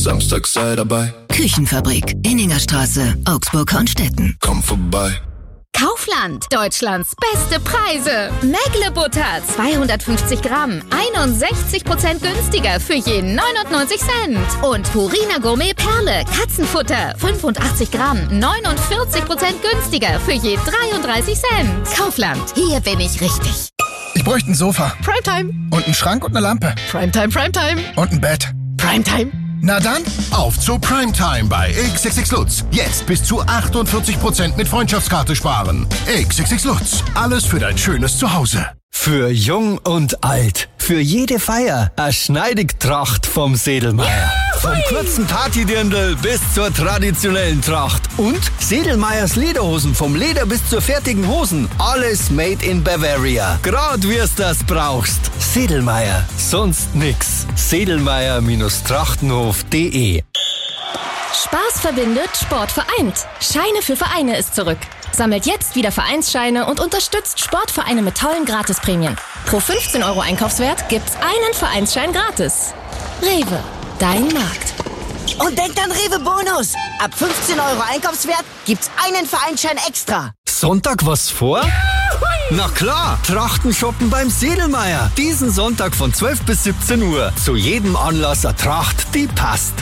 Samstag sei dabei. Küchenfabrik, Inningerstraße, Augsburg-Hornstetten. Komm vorbei. Kaufland, Deutschlands beste Preise. Mägle-Butter, 250 Gramm, 61% günstiger für je 99 Cent. Und Purina Gourmet Perle, Katzenfutter, 85 Gramm, 49% günstiger für je 33 Cent. Kaufland, hier bin ich richtig. Ich bräuchte ein Sofa. Primetime. Und einen Schrank und eine Lampe. Primetime, Primetime. Und ein Bett. Primetime. Na dann, auf zu Primetime bei XXX Lutz. Jetzt bis zu 48% mit Freundschaftskarte sparen. XXX Lutz. Alles für dein schönes Zuhause. Für Jung und Alt. Für jede Feier. Eine Schneidigtracht vom Sedelmeier. Vom kurzen Partydirndl bis zur traditionellen Tracht. Und Sedelmeiers Lederhosen. Vom Leder bis zur fertigen Hosen. Alles made in Bavaria. Grad wir's das brauchst. Sedelmeier. Sonst nix. Sedelmeier-trachtenhof.de. Spaß verbindet, Sport vereint. Scheine für Vereine ist zurück. Sammelt jetzt wieder Vereinsscheine und unterstützt Sportvereine mit tollen Gratisprämien. Pro 15 € Einkaufswert gibt's einen Vereinsschein gratis. Rewe, dein Markt. Und denkt an Rewe Bonus. Ab 15 € Einkaufswert gibt's einen Vereinsschein extra. Sonntag was vor? Na klar, Trachten shoppen beim Sedelmeier. Diesen Sonntag von 12 bis 17 Uhr. Zu jedem Anlass eine Tracht, die passt.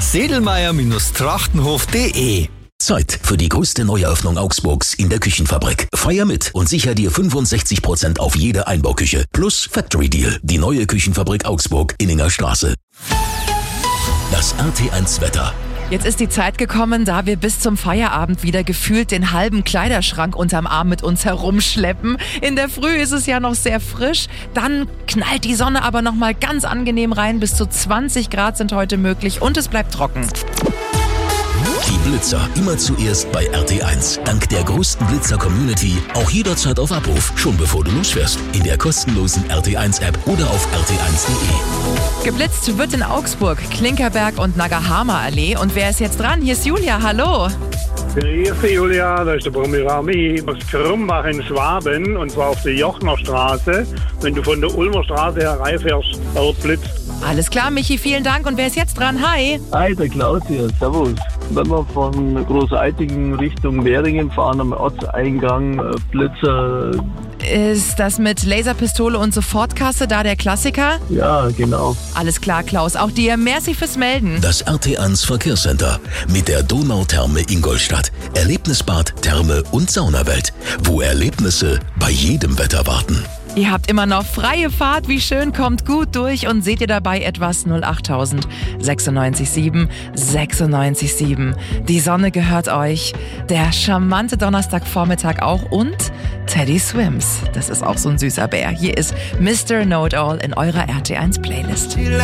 Sedelmeier-trachtenhof.de. Zeit für die größte Neueröffnung Augsburgs in der Küchenfabrik. Feier mit und sicher dir 65% auf jede Einbauküche. Plus Factory Deal. Die neue Küchenfabrik Augsburg, Inningerstraße. Das RT1 Wetter. Jetzt ist die Zeit gekommen, da wir bis zum Feierabend wieder gefühlt den halben Kleiderschrank unterm Arm mit uns herumschleppen. In der Früh ist es ja noch sehr frisch, dann knallt die Sonne aber nochmal ganz angenehm rein. Bis zu 20 Grad sind heute möglich und es bleibt trocken. Die Blitzer immer zuerst bei RT1. Dank der größten Blitzer-Community auch jederzeit auf Abruf, schon bevor du losfährst. In der kostenlosen RT1-App oder auf rt1.de. Geblitzt wird in Augsburg, Klinkerberg und Nagahama-Allee. Und wer ist jetzt dran? Hier ist Julia, hallo. Grüße Julia, da ist der Brummi aus Krumbach in Schwaben und zwar auf der Jochnerstraße. Wenn du von der Ulmer Straße hereinfährst, dort blitzt. Alles klar, Michi, vielen Dank. Und wer ist jetzt dran? Hi. Hi, der Klaus hier. Servus. Wenn wir von Großeitigen Richtung Währingen fahren, am Ortseingang Blitzer. Ist das mit Laserpistole und Sofortkasse da der Klassiker? Ja, genau. Alles klar, Klaus. Auch dir merci fürs Melden. Das RT1 Verkehrscenter mit der Donautherme Ingolstadt. Erlebnisbad, Therme und Saunawelt. Wo Erlebnisse bei jedem Wetter warten. Ihr habt immer noch freie Fahrt, wie schön, kommt gut durch und seht ihr dabei etwas 08000 967 967. Die Sonne gehört euch, der charmante Donnerstagvormittag auch und Teddy Swims. Das ist auch so ein süßer Bär. Hier ist Mr. Know-It-All in eurer RT1 Playlist.